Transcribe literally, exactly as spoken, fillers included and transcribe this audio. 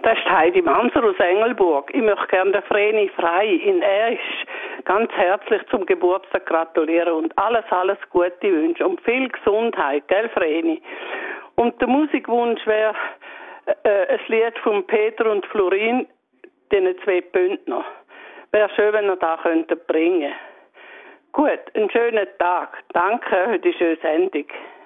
Das ist Heidi Manser aus Engelburg. Ich möchte gerne der Vreni Frei in Erisch ganz herzlich zum Geburtstag gratulieren und alles, alles Gute wünschen und viel Gesundheit, gell Vreni? Und der Musikwunsch wäre äh, ein Lied von Peter und Florin, den zwei Bündner. Wäre schön, wenn ihr das könntet bringen. Gut, einen schönen Tag. Danke für die schöne Sendung.